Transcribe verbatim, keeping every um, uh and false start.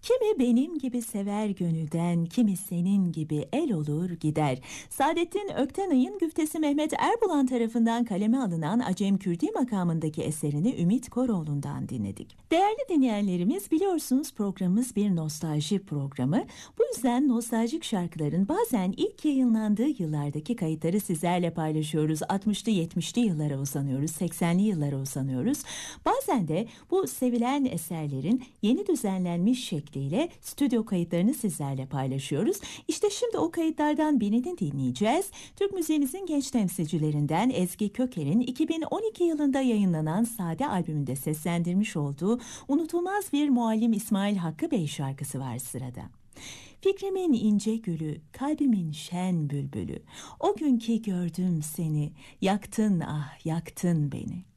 Kimi benim gibi sever gönülden, kimi senin gibi el olur gider. Saadettin Öktenay'ın güftesi Mehmet Erbulan tarafından kaleme alınan Acem Kürdi makamındaki eserini Ümit Koroğlu'ndan dinledik. Değerli dinleyenlerimiz, biliyorsunuz programımız bir nostalji programı. Bu yüzden nostaljik şarkıların bazen ilk yayınlandığı yıllardaki kayıtları sizlerle paylaşıyoruz. altmışlı yetmişli yıllara uzanıyoruz, seksenli yıllara uzanıyoruz. Bazen de bu sevilen eserlerin yeni düzenlenmiş şekliyle stüdyo kayıtlarını sizlerle paylaşıyoruz. İşte şimdi o kayıtlardan birini dinleyeceğiz. Türk müziğimizin genç temsilcilerinden Ezgi Köker'in iki bin on iki yılında yayınlanan Sade albümünde seslendirmiş olduğu unutulmaz bir muallim İsmail Hakkı Bey şarkısı var sırada. Fikrimin ince gülü, kalbimin şen bülbülü, o günkü gördüm seni, yaktın ah yaktın beni.